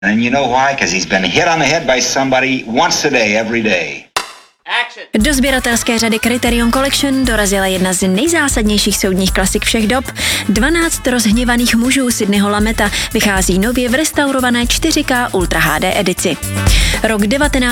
And you know why? Because he's been hit on the head by somebody once a day, every day. Do sběratelské řady Criterion Collection dorazila jedna z nejzásadnějších soudních klasik všech dob. 12 rozhněvaných mužů Sidneyho Lameta vychází nově v restaurované 4K Ultra HD edici. Rok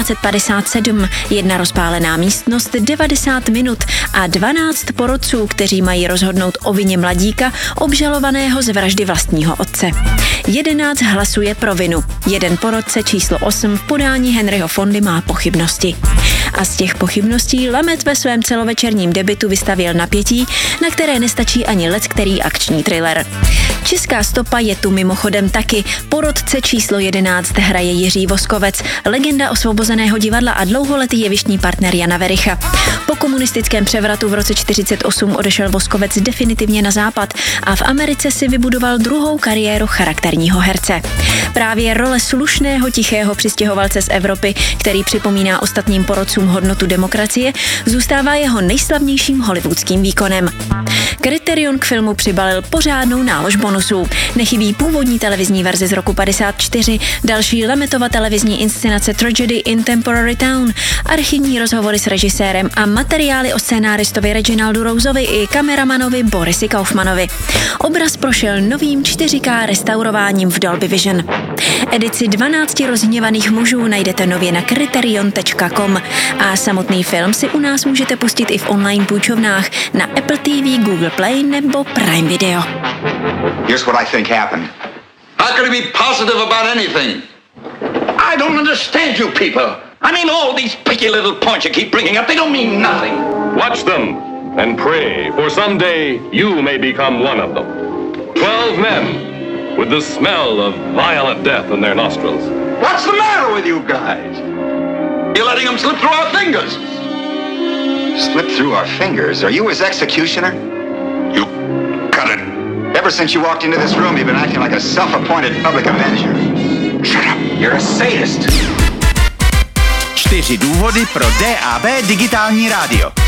1957, jedna rozpálená místnost, 90 minut a 12 porotců, kteří mají rozhodnout o vině mladíka, obžalovaného z vraždy vlastního otce. 11 hlasuje pro vinu. Jeden porotce číslo 8 v podání Henryho Fondy má pochybnosti. A z těch pochybností Lamet ve svém celovečerním debutu vystavěl napětí, na které nestačí ani leckterý akční thriller. Česká stopa je tu mimochodem taky. Porotce číslo 11 hraje Jiří Voskovec, legenda Osvobozeného divadla a dlouholetý jevištní partner Jana Vericha. Po komunistickém převratu v roce 1948 odešel Voskovec definitivně na západ a v Americe si vybudoval druhou kariéru charakterního herce. Právě role slušného, tichého přistěhovalce z Evropy, který připomíná ostatním porotcům hodnotu demokracie, zůstává jeho nejslavnějším hollywoodským výkonem. Criterion k filmu přibalil pořádnou nálož bonusů. Nechybí původní televizní verze z roku 54, další Lametova televizní inscenace Tragedy in Temporary Town, archivní rozhovory s režisérem a materiály o scénáristovi Reginaldu Roseovi i kameramanovi Borisi Kaufmanovi. Obraz prošel novým 4K restaurováním v Dolby Vision. Edici 12 rozhněvaných mužů najdete nově na criterion.com a samotný film si u nás můžete pustit i v online půjčovnách na Apple TV, Google Play nebo Prime Video. Here's what I think happened. How could he be positive about anything? I don't understand you people. I mean, all these picky little points you keep bringing up, they don't mean nothing. Watch them and pray, for someday you may become one of them. 12 men with the smell of violent death in their nostrils. What's the matter with you guys? You're letting them slip through our fingers. Slip through our fingers? Are you his executioner? You cut it. Ever since you walked into this room, you've been acting like a self-appointed public avenger. Shut up. You're a sadist. 4 důvody pro DAB digitální rádio.